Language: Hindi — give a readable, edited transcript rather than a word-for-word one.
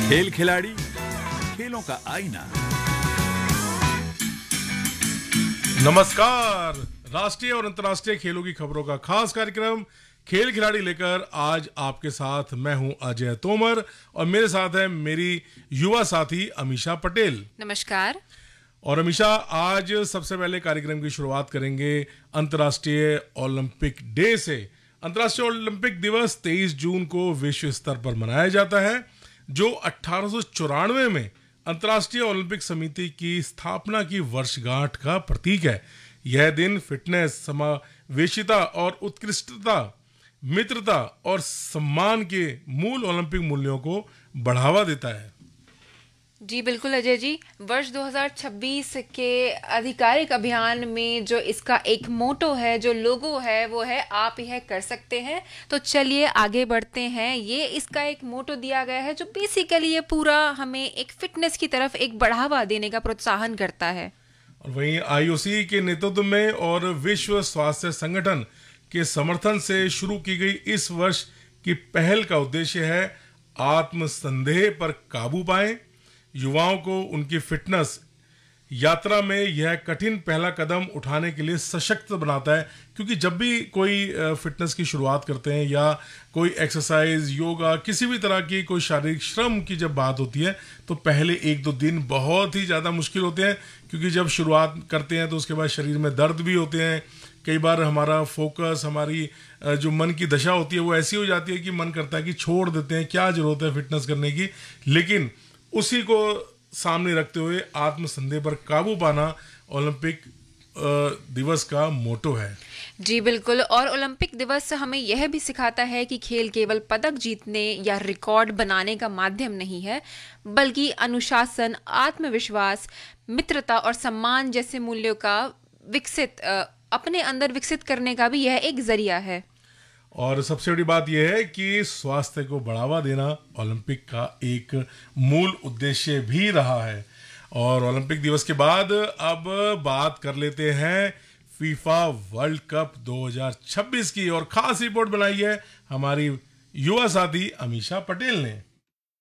खेल खिलाड़ी, खेलों का आईना। नमस्कार। राष्ट्रीय और अंतर्राष्ट्रीय खेलों की खबरों का खास कार्यक्रम खेल खिलाड़ी लेकर आज आपके साथ मैं हूं अजय तोमर और मेरे साथ है मेरी युवा साथी अमीषा पटेल। नमस्कार। और अमीषा, आज सबसे पहले कार्यक्रम की शुरुआत करेंगे अंतर्राष्ट्रीय ओलंपिक डे से। अंतर्राष्ट्रीय ओलंपिक दिवस 23 जून को विश्व स्तर पर मनाया जाता है, जो 1894 में अंतर्राष्ट्रीय ओलंपिक समिति की स्थापना की वर्षगांठ का प्रतीक है। यह दिन फिटनेस, समावेशिता और उत्कृष्टता, मित्रता और सम्मान के मूल ओलंपिक मूल्यों को बढ़ावा देता है। जी बिल्कुल अजय जी, वर्ष 2026 के आधिकारिक अभियान में जो इसका एक मोटो है, जो लोगो है, वो है आप यह कर सकते हैं। तो चलिए आगे बढ़ते हैं। ये इसका एक मोटो दिया गया है जो बेसिकली ये पूरा हमें एक फिटनेस की तरफ एक बढ़ावा देने का प्रोत्साहन करता है। और वहीं आईओसी के नेतृत्व में और विश्व स्वास्थ्य संगठन के समर्थन से शुरू की गई इस वर्ष की पहल का उद्देश्य है आत्मसंदेह पर काबू पाएं। युवाओं को उनकी फिटनेस यात्रा में यह कठिन पहला कदम उठाने के लिए सशक्त बनाता है, क्योंकि जब भी कोई फिटनेस की शुरुआत करते हैं या कोई एक्सरसाइज, योगा, किसी भी तरह की कोई शारीरिक श्रम की जब बात होती है तो पहले 1-2 दिन बहुत ही ज़्यादा मुश्किल होते हैं, क्योंकि जब शुरुआत करते हैं तो उसके बाद शरीर में दर्द भी होते हैं। कई बार हमारा फोकस, हमारी जो मन की दशा होती है वो ऐसी हो जाती है कि मन करता है कि छोड़ देते हैं, क्या जरूरत है फिटनेस करने की। लेकिन उसी को सामने रखते हुए आत्मसंदेह पर काबू पाना ओलंपिक दिवस का मोटो है। जी बिल्कुल। और ओलंपिक दिवस हमें यह भी सिखाता है कि खेल केवल पदक जीतने या रिकॉर्ड बनाने का माध्यम नहीं है, बल्कि अनुशासन, आत्मविश्वास, मित्रता और सम्मान जैसे मूल्यों का अपने अंदर विकसित करने का भी यह एक जरिया है। और सबसे बड़ी बात यह है कि स्वास्थ्य को बढ़ावा देना ओलंपिक का एक मूल उद्देश्य भी रहा है। और ओलंपिक दिवस के बाद अब बात कर लेते हैं फीफा वर्ल्ड कप 2026 की, और खास रिपोर्ट बनाई है हमारी युवा साथी अमीषा पटेल ने।